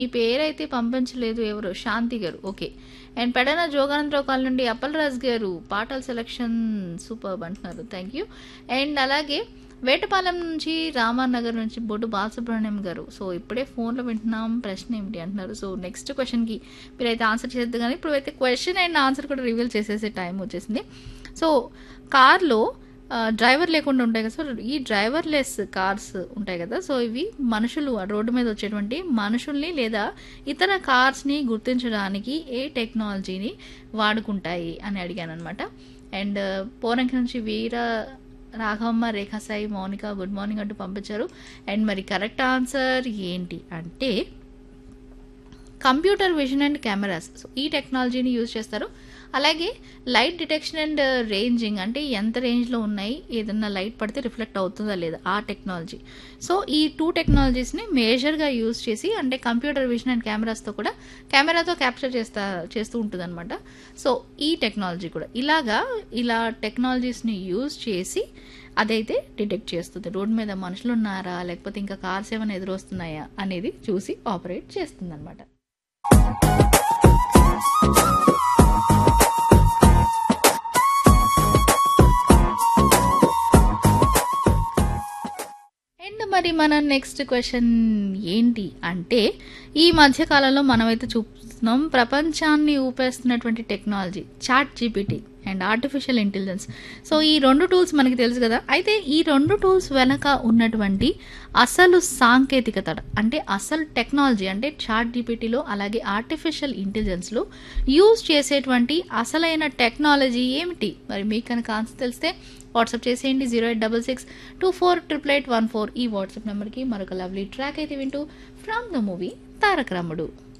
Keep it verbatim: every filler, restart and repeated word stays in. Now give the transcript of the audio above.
మీ పేరైతే పంపించలేదు ఎవరు శాంతి గారు. Okay. And Pedana Jogananda Rao colony నుండి అప్పలరాజు గారు పాటల సెలక్షన్ సూపర్బ్ అంటున్నారు. Thank you. అండ్ అలాగే వేటపాలెం నుంచి రామానగర్ నుంచి బొడ్డు బాలసుబ్రహ్మణ్యం గారు. సో ఇప్పుడే ఫోన్లో వింటున్నాం ప్రశ్న ఏమిటి అంటున్నారు. సో నెక్స్ట్ క్వశ్చన్కి మీరైతే ఆన్సర్ చేద్దు కానీ ఇప్పుడు అయితే క్వశ్చన్ అండ్ ఆన్సర్ కూడా రివీల్ చేసేసే టైం వచ్చేసింది. సో కార్లో డ్రైవర్ లేకుండా ఉంటాయి కదా. సో ఈ డ్రైవర్ లెస్ కార్స్ ఉంటాయి కదా. సో ఇవి మనుషులు రోడ్డు మీద వచ్చేటువంటి మనుషుల్ని లేదా ఇతర కార్స్ని గుర్తించడానికి ఏ టెక్నాలజీని వాడుకుంటాయి అని అడిగాను అనమాట. అండ్ పోరంకి నుంచి వీర రాఘవమ్మ రేఖా సాయి మౌనిక గుడ్ మార్నింగ్ అంటూ పంపించారు. అండ్ మరి కరెక్ట్ ఆన్సర్ ఏంటి అంటే computer vision and cameras. So ఈ టెక్నాలజీని యూజ్ చేస్తారు. అలాగే లైట్ డిటెక్షన్ అండ్ రేంజింగ్ అంటే ఎంత రేంజ్లో ఉన్నాయి, ఏదన్నా లైట్ పడితే రిఫ్లెక్ట్ అవుతుందా లేదా ఆ టెక్నాలజీ. సో ఈ టూ టెక్నాలజీస్ని మేజర్గా యూజ్ చేసి అంటే కంప్యూటర్ విజన్ అండ్ కెమెరాస్తో కూడా కెమెరాతో క్యాప్చర్ చేస్తా చేస్తూ ఉంటుంది అనమాట. సో ఈ టెక్నాలజీ కూడా ఇలాగా ఇలా టెక్నాలజీస్ని యూజ్ చేసి అదైతే డిటెక్ట్ చేస్తుంది. రోడ్డు మీద మనుషులు ఉన్నారా లేకపోతే ఇంకా కార్స్ ఏమైనా ఎదురొస్తున్నాయా అనేది చూసి ఆపరేట్ చేస్తుంది అనమాట. అండ్ మరి మన నెక్స్ట్ క్వశ్చన్ ఏంటి అంటే ఈ మధ్య కాలంలో మనమైతే చూస్తున్నాం ప్రపంచాన్ని ఊపేస్తున్నటువంటి technology chat GPT and artificial intelligence. So ఈ రెండు టూల్స్ మనకి తెలుసు కదా. అయితే ఈ రెండు టూల్స్ వెనక ఉన్నటువంటి అసలు సాంకేతికత అంటే అసలు టెక్నాలజీ అంటే చాట్ జీపీటీలో అలాగే ఆర్టిఫిషియల్ ఇంటెలిజెన్స్లో యూజ్ చేసేటువంటి అసలైన టెక్నాలజీ ఏమిటి? మరి మీకు కనుక ఆన్సర్ తెలిస్తే వాట్సాప్ చేసేయండి zero eight double six two four triple eight one four ఈ వాట్సాప్ నెంబర్కి. మరొక లవ్లీ ట్రాక్ అయితే వింటూ ఫ్రమ్ ద మూవీ తారక రాముడు.